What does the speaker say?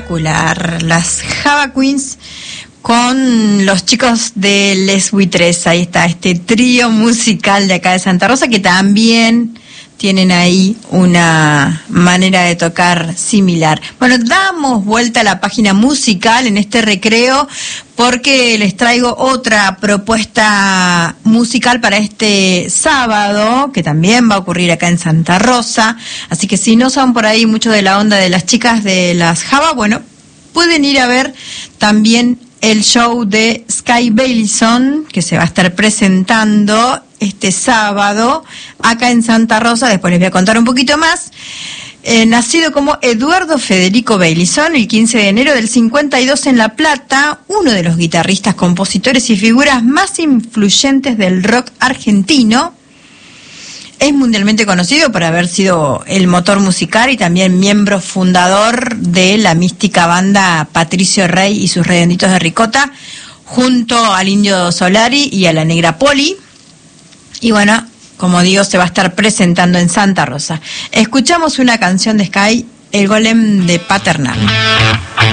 espectacular. Las Java Queens con los chicos de Les Buitres. Ahí está este trío musical de acá de Santa Rosa, que también tienen ahí una manera de tocar similar. Bueno, damos vuelta a la página musical en este recreo porque les traigo otra propuesta musical para este sábado, que también va a ocurrir acá en Santa Rosa. Así que si no son por ahí mucho de la onda de las chicas de las Java, bueno, pueden ir a ver también el show de Sky Baileson, que se va a estar presentando este sábado acá en Santa Rosa. Después les voy a contar un poquito más. Nacido como Eduardo Federico Baileson el 15 de enero del 52 en La Plata, uno de los guitarristas, compositores y figuras más influyentes del rock argentino. Es mundialmente conocido por haber sido el motor musical y también miembro fundador de la mística banda Patricio Rey y sus Redonditos de Ricota, junto al Indio Solari y a la Negra Poli. Y bueno, como digo, se va a estar presentando en Santa Rosa. Escuchamos una canción de Sky, El Golem de Paternal.